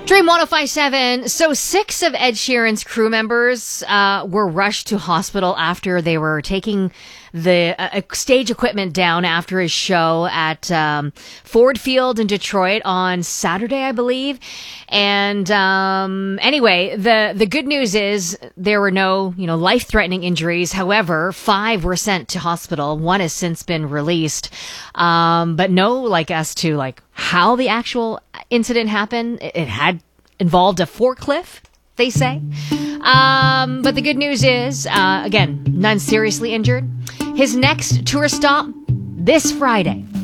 Dream 105.7. So 6 of Ed Sheeran's crew members were rushed to hospital after they were taking the stage equipment down after his show at Ford Field in Detroit on Saturday, I believe. And anyway, the good news is there were no, life-threatening injuries. However, 5 were sent to hospital. 1 has since been released. But no, as to how the actual incident happened. It had involved a forklift, they say. But the good news is, again, none seriously injured. His next tour stop this Friday.